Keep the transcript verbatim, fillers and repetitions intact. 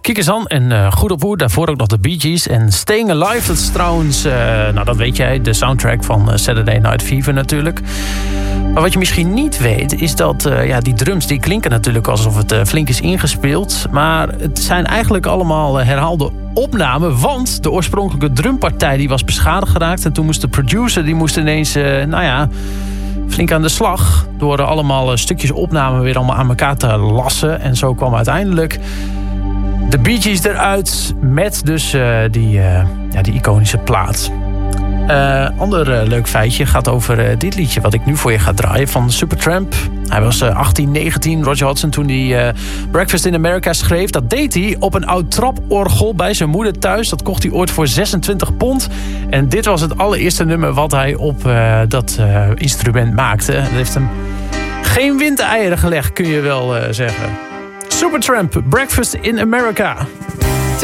Kijk aan en uh, Goed op Woer. Daarvoor ook nog de Bee Gees. En Staying Alive, dat is trouwens, uh, nou dat weet jij, de soundtrack van uh, Saturday Night Fever natuurlijk. Maar wat je misschien niet weet, is dat uh, ja, die drums die klinken natuurlijk alsof het uh, flink is ingespeeld. Maar het zijn eigenlijk allemaal uh, herhaalde opnamen. Want de oorspronkelijke drumpartij die was beschadigd geraakt. En toen moest de producer, die moest ineens, uh, nou ja, flink aan de slag. Door uh, allemaal uh, stukjes opnamen weer allemaal aan elkaar te lassen. En zo kwam uiteindelijk de Bee Gees eruit met dus uh, die, uh, ja, die iconische plaat. Uh, ander uh, leuk feitje gaat over uh, dit liedje wat ik nu voor je ga draaien van Supertramp. Hij was uh, achttien, negentien, Roger Hodgson, toen hij uh, Breakfast in America schreef. Dat deed hij op een oud traporgel bij zijn moeder thuis. Dat kocht hij ooit voor zesentwintig pond. En dit was het allereerste nummer wat hij op uh, dat uh, instrument maakte. Dat heeft hem geen windeieren gelegd, kun je wel uh, zeggen. Supertramp, Breakfast in America.